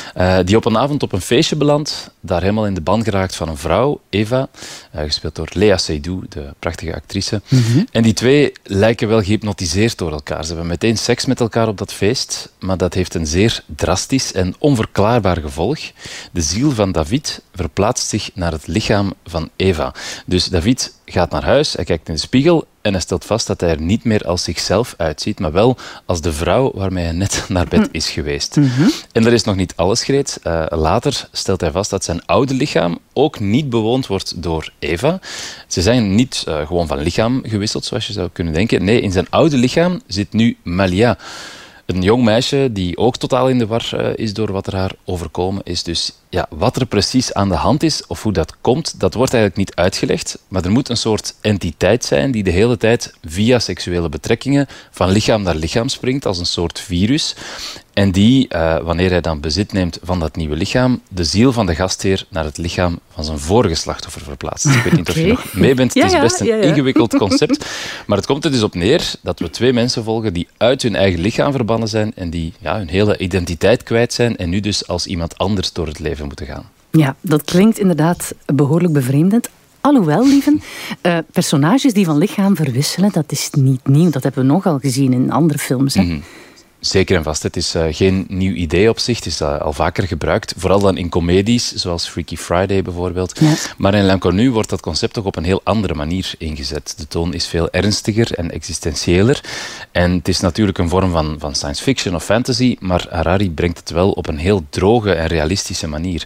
Die op een avond op een feestje belandt, daar helemaal in de ban geraakt van een vrouw, Eva, gespeeld door Léa Seydoux, de prachtige actrice. En die twee lijken wel gehypnotiseerd door elkaar. Ze hebben meteen seks met elkaar op dat feest, maar dat heeft een zeer drastisch en onverklaarbaar gevolg. De ziel van David verplaatst zich naar het lichaam van Eva. Dus David gaat naar huis, hij kijkt in de spiegel en hij stelt vast dat hij er niet meer als zichzelf uitziet, maar wel als de vrouw waarmee hij net naar bed is geweest. En dat is nog niet alles, Greet. Later stelt hij vast dat zijn oude lichaam ook niet bewoond wordt door Eva. Ze zijn niet gewoon van lichaam gewisseld, zoals je zou kunnen denken. Nee, in zijn oude lichaam zit nu Malia. Een jong meisje die ook totaal in de war is door wat er haar overkomen is. Dus ja, wat er precies aan de hand is of hoe dat komt, dat wordt eigenlijk niet uitgelegd. Maar er moet een soort entiteit zijn die de hele tijd via seksuele betrekkingen van lichaam naar lichaam springt, als een soort virus. En die, wanneer hij dan bezit neemt van dat nieuwe lichaam, de ziel van de gastheer naar het lichaam van zijn vorige slachtoffer verplaatst. Ik weet niet of je nog mee bent. Het is best een ingewikkeld concept. Maar het komt er dus op neer dat we twee mensen volgen die uit hun eigen lichaam verbannen zijn en die hun hele identiteit kwijt zijn en nu dus als iemand anders door het leven moeten gaan. Ja, dat klinkt inderdaad behoorlijk bevreemdend. Alhoewel, lieven, personages die van lichaam verwisselen, dat is niet nieuw. Dat hebben we nogal gezien in andere films. Hè? Zeker en vast. Het is geen nieuw idee op zich. Het is al vaker gebruikt. Vooral dan in comedies, zoals Freaky Friday bijvoorbeeld. Ja. Maar in L'Inconnu wordt dat concept toch op een heel andere manier ingezet. De toon is veel ernstiger en existentiëler. En het is natuurlijk een vorm van science fiction of fantasy, maar Harari brengt het wel op een heel droge en realistische manier.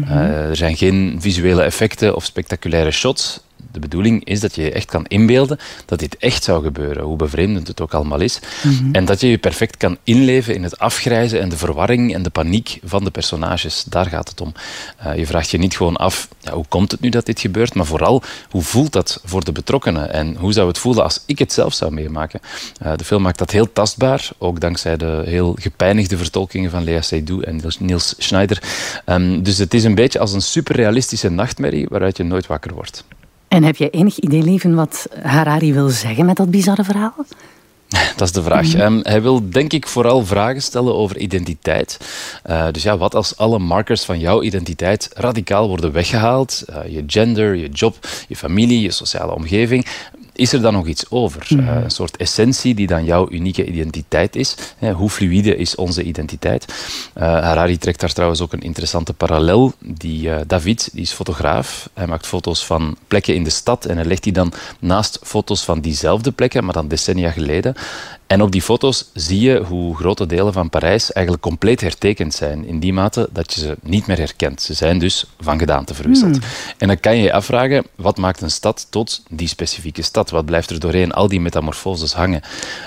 Er zijn geen visuele effecten of spectaculaire shots. De bedoeling is dat je je echt kan inbeelden dat dit echt zou gebeuren, hoe bevreemdend het ook allemaal is. En dat je je perfect kan inleven in het afgrijzen en de verwarring en de paniek van de personages. Daar gaat het om. Je vraagt je niet gewoon af, hoe komt het nu dat dit gebeurt, maar vooral, hoe voelt dat voor de betrokkenen? En hoe zou het voelen als ik het zelf zou meemaken? De film maakt dat heel tastbaar, ook dankzij de heel gepijnigde vertolkingen van Léa Seydoux en Niels Schneider. Dus het is een beetje als een superrealistische nachtmerrie waaruit je nooit wakker wordt. En heb jij enig idee, lieven, wat Harari wil zeggen met dat bizarre verhaal? Dat is de vraag. Hij wil denk ik vooral vragen stellen over identiteit. Dus wat als alle markers van jouw identiteit radicaal worden weggehaald? Je gender, je job, je familie, je sociale omgeving. Is er dan nog iets over? Een soort essentie die dan jouw unieke identiteit is. Hoe fluïde is onze identiteit? Harari trekt daar trouwens ook een interessante parallel. David die is fotograaf. Hij maakt foto's van plekken in de stad en hij legt die dan naast foto's van diezelfde plekken, maar dan decennia geleden. En op die foto's zie je hoe grote delen van Parijs eigenlijk compleet hertekend zijn. In die mate dat je ze niet meer herkent. Ze zijn dus van gedaante verwisseld. En dan kan je je afvragen, wat maakt een stad tot die specifieke stad? Wat blijft er doorheen al die metamorfoses hangen?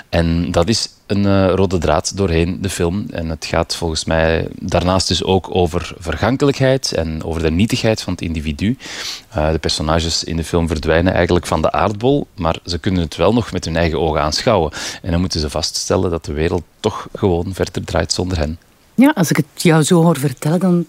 En dat is een rode draad doorheen de film. En het gaat volgens mij daarnaast dus ook over vergankelijkheid en over de nietigheid van het individu. De personages in de film verdwijnen eigenlijk van de aardbol, maar ze kunnen het wel nog met hun eigen ogen aanschouwen. En dan moeten ze vaststellen dat de wereld toch gewoon verder draait zonder hen. Ja, als ik het jou zo hoor vertellen, dan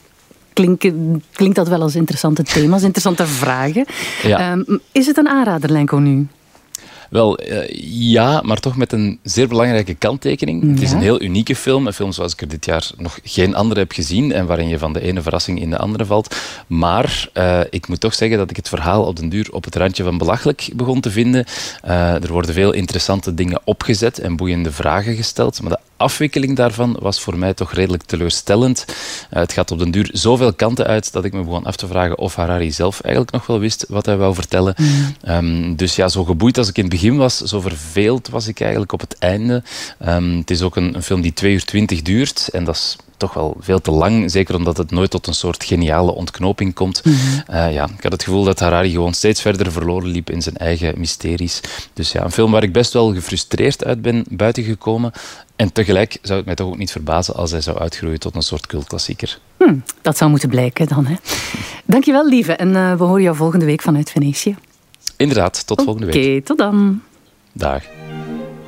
klinkt dat wel als interessante thema's, interessante vragen. Ja. Is het een aanrader, L'Inconnu? Wel, ja, maar toch met een zeer belangrijke kanttekening. Ja. Het is een heel unieke film. Een film zoals ik er dit jaar nog geen andere heb gezien en waarin je van de ene verrassing in de andere valt. Maar ik moet toch zeggen dat ik het verhaal op den duur op het randje van belachelijk begon te vinden. Er worden veel interessante dingen opgezet en boeiende vragen gesteld, maar de afwikkeling daarvan was voor mij toch redelijk teleurstellend. Het gaat op den duur zoveel kanten uit dat ik me begon af te vragen of Harari zelf eigenlijk nog wel wist wat hij wou vertellen. Dus ja, zo geboeid als ik in het begin was, zo verveeld was ik eigenlijk op het einde. Het is ook een film die 2 uur 20 duurt en dat is toch wel veel te lang, zeker omdat het nooit tot een soort geniale ontknoping komt. Ik had het gevoel dat Harari gewoon steeds verder verloren liep in zijn eigen mysteries. Dus ja, een film waar ik best wel gefrustreerd uit ben buitengekomen. En tegelijk zou het mij toch ook niet verbazen als hij zou uitgroeien tot een soort cultklassieker. Dat zou moeten blijken dan, hè. Dankjewel, lieve. En we horen jou volgende week vanuit Venetië. Inderdaad, tot volgende week. Oké, tot dan. Dag.